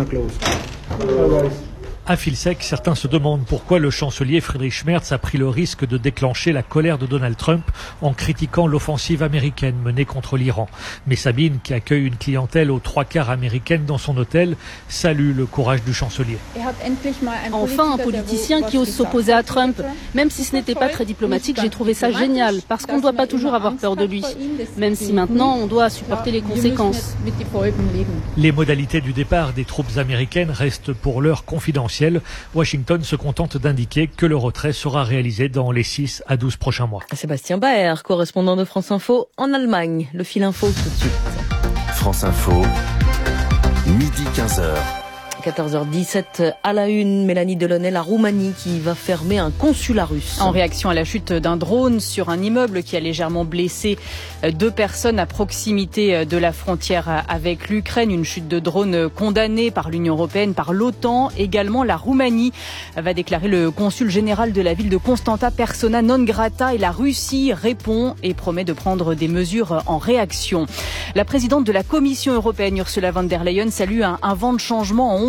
E: À Vilseck, certains se demandent pourquoi le chancelier Friedrich Merz a pris le risque de déclencher la colère de Donald Trump en critiquant l'offensive américaine menée contre l'Iran. Mais Sabine, qui accueille une clientèle aux 3/4 américaine dans son hôtel, salue le courage du chancelier.
K: Enfin, un politicien qui ose s'opposer à Trump. Même si ce n'était pas très diplomatique, j'ai trouvé ça génial, parce qu'on ne doit pas toujours avoir peur de lui. Même si maintenant, on doit supporter les conséquences.
E: Les modalités du départ des troupes américaines restent pour l'heure confidentielles. Washington se contente d'indiquer que le retrait sera réalisé dans les 6 à 12 prochains mois.
Y: Sébastien Baer, correspondant de France Info en Allemagne. Le fil info tout de suite.
D: France Info, midi 15h.
Y: 14h17 à la une, Mélanie Delaunay, la Roumanie qui va fermer un consulat russe.
R: En réaction à la chute d'un drone sur un immeuble qui a légèrement blessé 2 personnes à proximité de la frontière avec l'Ukraine. Une chute de drone condamnée par l'Union européenne, par l'OTAN. Également, la Roumanie va déclarer le consul général de la ville de Constanta persona non grata et la Russie répond et promet de prendre des mesures en réaction. La présidente de la Commission européenne, Ursula von der Leyen, salue un vent de changement en Hongrie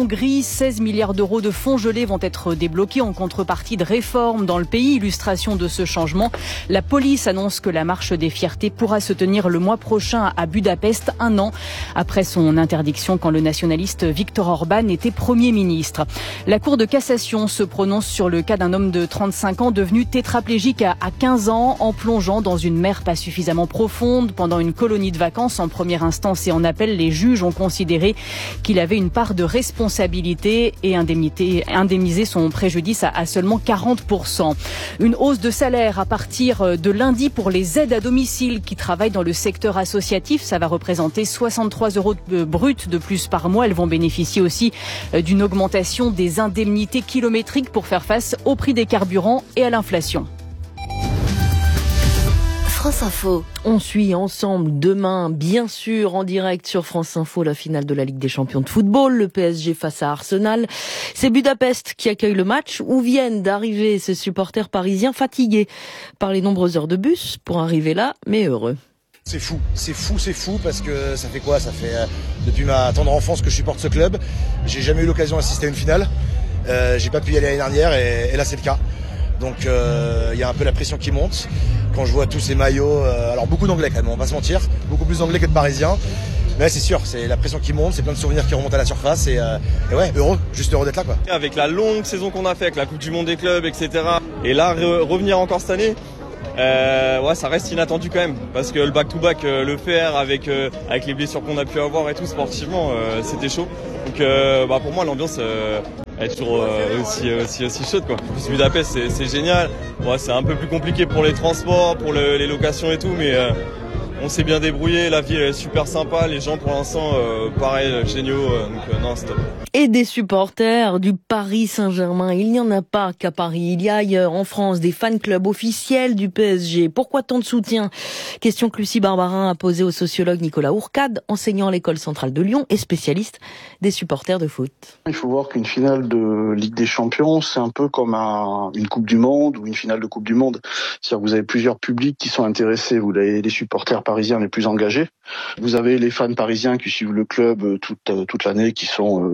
R: Hongrie, 16 milliards d'euros de fonds gelés vont être débloqués en contrepartie de réformes dans le pays. Illustration de ce changement, la police annonce que la marche des fiertés pourra se tenir le mois prochain à Budapest, 1 an après son interdiction quand le nationaliste Viktor Orban était Premier ministre. La Cour de cassation se prononce sur le cas d'un homme de 35 ans devenu tétraplégique à 15 ans en plongeant dans une mer pas suffisamment profonde pendant une colonie de vacances. En première instance et en appel, les juges ont considéré qu'il avait une part de responsabilité et indemnisé son préjudice à seulement 40%. Une hausse de salaire à partir de lundi pour les aides à domicile qui travaillent dans le secteur associatif. Ça va représenter 63 € bruts de plus par mois. Elles vont bénéficier aussi d'une augmentation des indemnités kilométriques pour faire face au prix des carburants et à l'inflation.
Y: France Info.
C: On suit ensemble demain, bien sûr, en direct sur France Info, la finale de la Ligue des Champions de football, le PSG face à Arsenal. C'est Budapest qui accueille le match où viennent d'arriver ces supporters parisiens fatigués par les nombreuses heures de bus pour arriver là, mais heureux.
G: C'est fou parce que ça fait quoi ? Ça fait depuis ma tendre enfance que je supporte ce club. J'ai jamais eu l'occasion d'assister à une finale. J'ai pas pu y aller l'année dernière et là c'est le cas. Donc il y a un peu la pression qui monte quand je vois tous ces maillots. Alors beaucoup d'anglais quand même, on va pas se mentir, beaucoup plus d'anglais que de parisiens. Mais c'est sûr, c'est la pression qui monte, c'est plein de souvenirs qui remontent à la surface et ouais, juste heureux d'être là quoi.
H: Avec la longue saison qu'on a fait, avec la Coupe du Monde des clubs, etc. Et là revenir encore cette année. Ouais, ça reste inattendu quand même parce que le back-to-back, le faire avec les blessures qu'on a pu avoir et tout sportivement, c'était chaud. Donc pour moi l'ambiance est toujours aussi chaude quoi. En plus Budapest c'est génial. Ouais, c'est un peu plus compliqué pour les transports, pour les locations et tout, mais on s'est bien débrouillé. La ville est super sympa, les gens pour l'instant pareil géniaux. Donc non, c'est top.
C: Et des supporters du Paris Saint-Germain. Il n'y en a pas qu'à Paris. Il y a ailleurs, en France, des fan clubs officiels du PSG. Pourquoi tant de soutien ? Question que Lucie Barbarin a posée au sociologue Nicolas Ourcade, enseignant à l'école centrale de Lyon et spécialiste des supporters de foot.
L: Il faut voir qu'une finale de Ligue des Champions, c'est un peu comme une Coupe du Monde ou une finale de Coupe du Monde. C'est-à-dire que vous avez plusieurs publics qui sont intéressés. Vous avez les supporters parisiens les plus engagés. Vous avez les fans parisiens qui suivent le club toute l'année, qui sont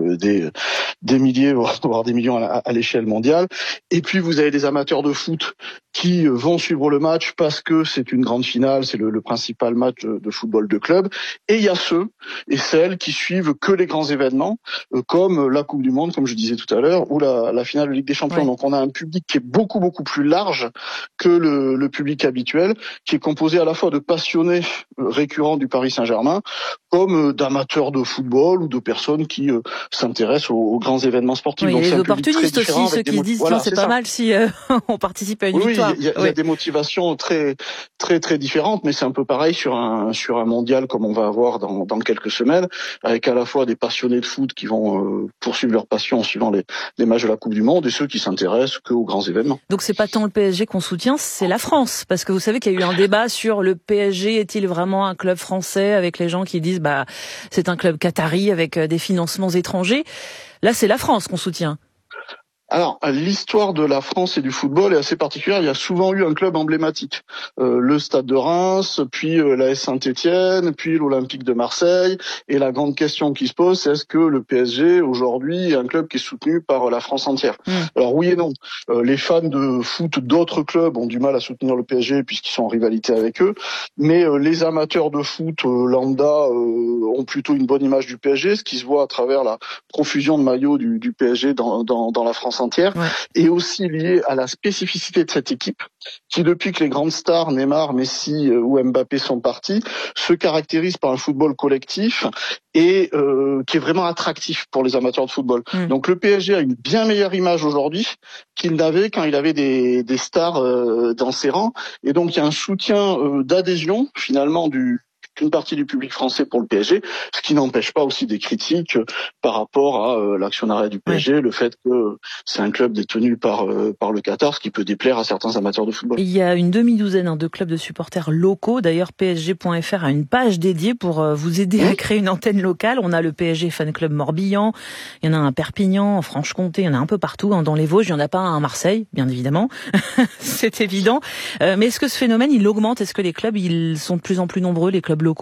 L: des milliers, voire des millions à l'échelle mondiale. Et puis vous avez des amateurs de foot qui vont suivre le match parce que c'est une grande finale, c'est le principal match de football de club. Et il y a ceux et celles qui suivent que les grands événements, comme la Coupe du Monde, comme je disais tout à l'heure, ou la finale de Ligue des Champions. Ouais. Donc on a un public qui est beaucoup plus large que le public habituel, qui est composé à la fois de passionnés récurrents du Paris Saint-Germain, comme d'amateurs de football ou de personnes qui s'intéressent aux grands événements sportifs.
Y: Oui,
L: donc
Y: les opportunistes aussi, ceux qui se disent tiens, c'est pas mal si on participe à une victoire.
L: Il y a des motivations très différentes, mais c'est un peu pareil sur un mondial comme on va avoir dans quelques semaines, avec à la fois des passionnés de foot qui vont poursuivre leur passion en suivant les matchs de la Coupe du Monde et ceux qui s'intéressent qu'aux grands événements.
Y: Donc c'est pas tant le PSG qu'on soutient, c'est la France, parce que vous savez qu'il y a eu un débat sur le PSG est-il vraiment un club français, avec les gens qui disent c'est un club qatari avec des financements étrangers. Là c'est la France qu'on soutient.
L: Alors, l'histoire de la France et du football est assez particulière. Il y a souvent eu un club emblématique. Le Stade de Reims, puis l'AS Saint-Étienne, puis l'Olympique de Marseille. Et la grande question qui se pose, c'est est-ce que le PSG, aujourd'hui, est un club qui est soutenu par la France entière ? Alors oui et non. Les fans de foot d'autres clubs ont du mal à soutenir le PSG puisqu'ils sont en rivalité avec eux. Mais les amateurs de foot lambda ont plutôt une bonne image du PSG, ce qui se voit à travers la profusion de maillots du PSG dans la France entière, et aussi lié à la spécificité de cette équipe qui, depuis que les grandes stars Neymar, Messi ou Mbappé sont partis, se caractérise par un football collectif et qui est vraiment attractif pour les amateurs de football. Donc le PSG a une bien meilleure image aujourd'hui qu'il n'avait quand il avait des stars dans ses rangs, et donc il y a un soutien d'adhésion finalement d'une partie du public français pour le PSG, ce qui n'empêche pas aussi des critiques par rapport à l'actionnariat du PSG, le fait que c'est un club détenu par le Qatar, ce qui peut déplaire à certains amateurs de football.
Y: Il y a une demi-douzaine de clubs de supporters locaux. D'ailleurs, PSG.fr a une page dédiée pour vous aider à créer une antenne locale. On a le PSG Fan Club Morbihan, il y en a un à Perpignan, en Franche-Comté, il y en a un peu partout, dans les Vosges, il n'y en a pas un à Marseille, bien évidemment, c'est évident. Mais est-ce que ce phénomène, il augmente ? Est-ce que les clubs, ils sont de plus en plus nombreux, les clubs locaux ?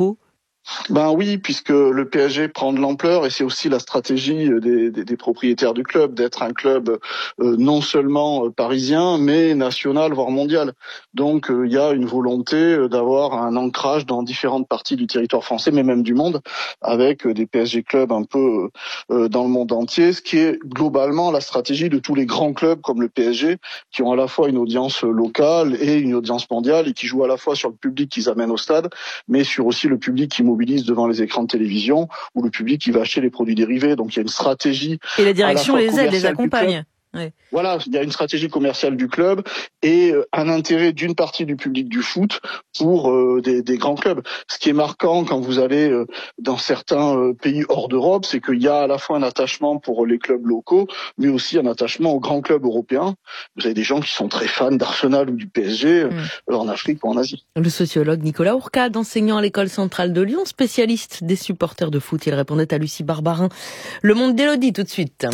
L: Ben oui, puisque le PSG prend de l'ampleur et c'est aussi la stratégie des propriétaires du club d'être un club non seulement parisien mais national voire mondial. Donc il y a une volonté d'avoir un ancrage dans différentes parties du territoire français mais même du monde avec des PSG clubs un peu dans le monde entier, ce qui est globalement la stratégie de tous les grands clubs comme le PSG qui ont à la fois une audience locale et une audience mondiale et qui jouent à la fois sur le public qu'ils amènent au stade mais sur aussi le public qui mobilise devant les écrans de télévision ou le public qui va acheter les produits dérivés. Donc il y a une stratégie.
Y: Et la direction les aide, les accompagne.
L: Ouais. Voilà, il y a une stratégie commerciale du club et un intérêt d'une partie du public du foot pour des grands clubs. Ce qui est marquant quand vous allez dans certains pays hors d'Europe, c'est qu'il y a à la fois un attachement pour les clubs locaux, mais aussi un attachement aux grands clubs européens. Vous avez des gens qui sont très fans d'Arsenal ou du PSG en Afrique ou en Asie.
C: Le sociologue Nicolas Ourcade, enseignant à l'école centrale de Lyon, spécialiste des supporters de foot, il répondait à Lucie Barbarin. Le monde d'Élodie tout de suite.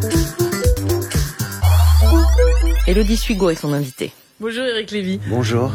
C: Élodie Sugo est son invitée.
T: Bonjour Eric Lévy.
S: Bonjour.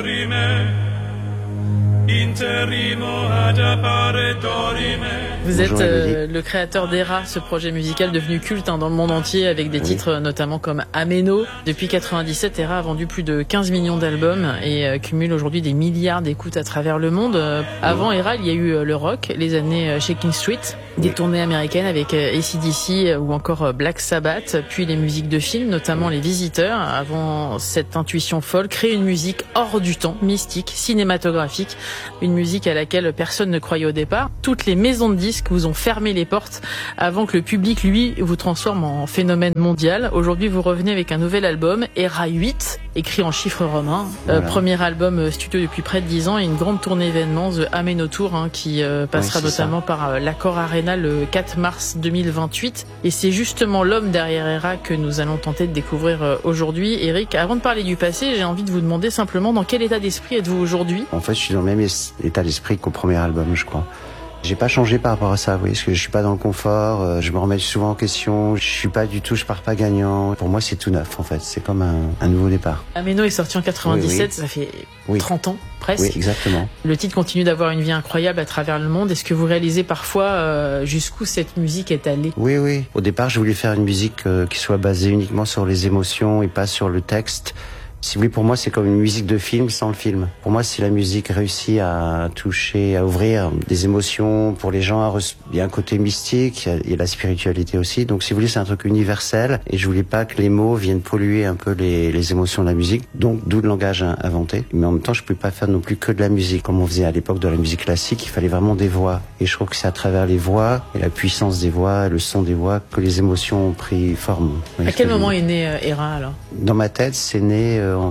T: Vous êtes le créateur d'Era, ce projet musical devenu culte dans le monde entier avec des titres notamment comme Ameno. Depuis 97, Era a vendu plus de 15 millions d'albums et cumule aujourd'hui des milliards d'écoutes à travers le monde. Avant Era, il y a eu le rock, les années Shaking Street, des tournées américaines avec AC/DC ou encore Black Sabbath, puis les musiques de films, notamment Les Visiteurs. Avant cette intuition folle, créer une musique hors du temps, mystique, cinématographique, une musique à laquelle personne ne croyait au départ. Toutes les maisons de disques vous ont fermé les portes avant que le public, lui, vous transforme en phénomène mondial. Aujourd'hui, vous revenez avec un nouvel album, Era 8, écrit en chiffres romains. Voilà. Premier album studio depuis près de 10 ans et une grande tournée événements, The Ameno Tour, qui passera notamment par l'Accor Arena le 4 mars 2028. Et c'est justement l'homme derrière Era que nous allons tenter de découvrir aujourd'hui. Eric, avant de parler du passé, j'ai envie de vous demander simplement dans quel état d'esprit êtes-vous aujourd'hui ?
M: En fait, je suis dans le même état d'esprit qu'au premier album, je crois. J'ai pas changé par rapport à ça, vous voyez, parce que je suis pas dans le confort, je me remets souvent en question, je pars pas gagnant. Pour moi, c'est tout neuf, en fait, c'est comme un nouveau départ.
T: Ameno est sorti en 97, ça fait 30 ans, presque.
M: Oui, exactement.
T: Le titre continue d'avoir une vie incroyable à travers le monde. Est-ce que vous réalisez parfois jusqu'où cette musique est allée ?
M: Oui. Au départ, je voulais faire une musique qui soit basée uniquement sur les émotions et pas sur le texte. Si vous voulez, pour moi, c'est comme une musique de film sans le film. Pour moi, si la musique réussit à toucher, à ouvrir des émotions pour les gens, il y a un côté mystique, il y a la spiritualité aussi. Donc, si vous voulez, c'est un truc universel. Et je voulais pas que les mots viennent polluer un peu les émotions de la musique. Donc, d'où le langage inventé. Mais en même temps, je pouvais pas faire non plus que de la musique. Comme on faisait à l'époque de la musique classique, il fallait vraiment des voix. Et je trouve que c'est à travers les voix et la puissance des voix, le son des voix, que les émotions ont pris forme.
T: À quel moment est né Era, alors ?
M: Dans ma tête, c'est né en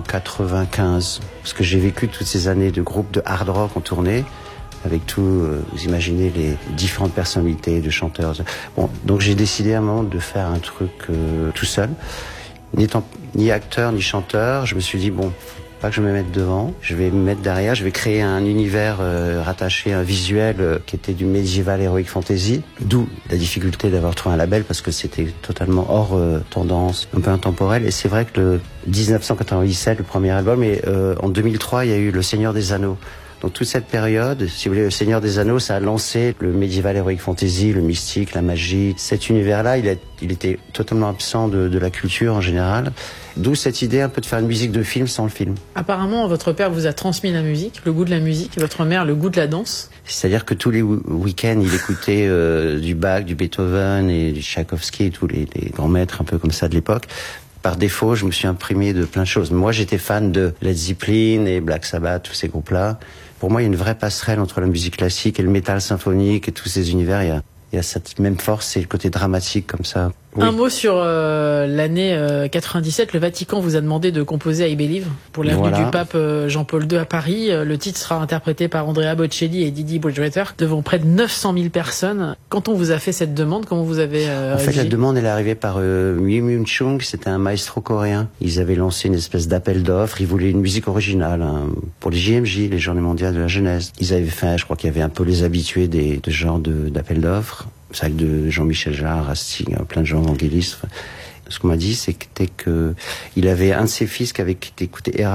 M: 95, parce que j'ai vécu toutes ces années de groupes de hard rock en tournée, avec tout, vous imaginez les différentes personnalités de chanteurs. Bon, donc j'ai décidé à un moment de faire un truc tout seul, n'étant ni acteur ni chanteur. Je me suis dit pas que je me mette devant, je vais me mettre derrière, je vais créer un univers rattaché, un visuel qui était du médiéval heroic fantasy, d'où la difficulté d'avoir trouvé un label parce que c'était totalement hors tendance, un peu intemporel. Et c'est vrai que le 1997, le premier album, et en 2003, il y a eu Le Seigneur des Anneaux. Donc toute cette période, si vous voulez, Le Seigneur des Anneaux, ça a lancé le médiéval heroic fantasy, le mystique, la magie. Cet univers-là, il était totalement absent de la culture en général. D'où cette idée un peu de faire une musique de film sans le film.
T: Apparemment, votre père vous a transmis la musique, le goût de la musique, et votre mère le goût de la danse.
M: C'est-à-dire que tous les week-ends, il écoutait du Bach, du Beethoven et du Tchaïkovski, tous les grands maîtres un peu comme ça de l'époque. Par défaut, je me suis imprégné de plein de choses. Moi, j'étais fan de Led Zeppelin et Black Sabbath, tous ces groupes-là. Pour moi, il y a une vraie passerelle entre la musique classique et le métal symphonique et tous ces univers. Il y a cette même force, c'est le côté dramatique comme ça. Oui.
T: Un mot sur l'année 97. Le Vatican vous a demandé de composer I Believe pour l'avenue du pape Jean-Paul II à Paris. Le titre sera interprété par Andrea Bocelli et Didi Bridgewater devant près de 900 000 personnes. Quand on vous a fait cette demande, comment vous avez réagi ?
M: En fait, la demande, elle est arrivée par Myung Chung, c'était un maestro coréen. Ils avaient lancé une espèce d'appel d'offres. Ils voulaient une musique originale pour les JMJ, les Journées mondiales de la jeunesse. Ils avaient fait, je crois qu'il y avait un peu les habitués de ce genre d'appel d'offres. C'est avec de Jean-Michel Jarre, Rastig, plein de gens évangélistes. Ce qu'on m'a dit, c'était que il avait un de ses fils qui avait écouté Era,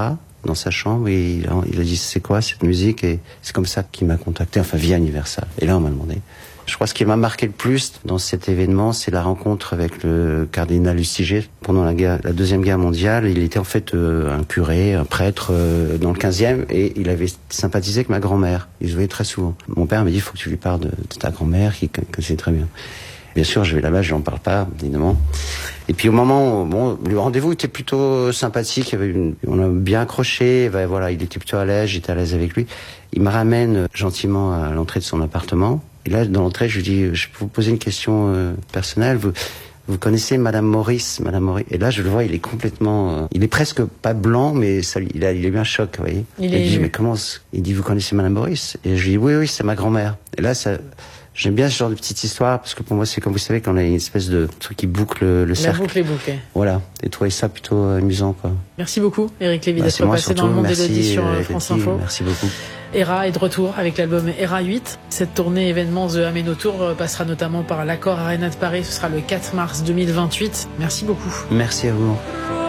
M: dans sa chambre et il a dit c'est quoi cette musique, et c'est comme ça qu'il m'a contacté, enfin via Universal. Et là on m'a demandé. Je crois que ce qui m'a marqué le plus dans cet événement, c'est la rencontre avec le cardinal Lustiger. Pendant la Deuxième Guerre mondiale, il était en fait un curé, un prêtre dans le 15e, et il avait sympathisé avec ma grand-mère. Il se voyait très souvent. Mon père m'a dit, il faut que tu lui parles de ta grand-mère, que c'est très bien. Bien sûr, je vais là-bas, je n'en parle pas, évidemment. Et puis au moment, le rendez-vous était plutôt sympathique. On a bien accroché. Voilà, il était plutôt à l'aise. J'étais à l'aise avec lui. Il me ramène gentiment à l'entrée de son appartement. Et là, dans l'entrée, je lui dis, je peux vous poser une question personnelle. Vous connaissez Madame Maurice? Et là, je le vois, il est complètement, il est presque pas blanc, mais il a eu un choc, vous voyez. Il dit, mais comment? Il dit, vous connaissez Madame Maurice? Et je lui dis, oui, c'est ma grand-mère. Et là, j'aime bien ce genre de petite histoire, parce que pour moi, c'est comme vous savez, quand on a une espèce de truc qui boucle le cercle.
T: La boucle est bouclée.
M: Voilà. Et trouver ça plutôt amusant, quoi.
T: Merci beaucoup, Éric Lévy, d'être passé dans le monde d'Élodie sur France Info.
M: Merci beaucoup.
T: Era est de retour avec l'album Era 8. Cette tournée événement The Ameno Tour passera notamment par l'Accor Arena de Paris. Ce sera le 4 mars 2028. Merci beaucoup.
M: Merci à vous.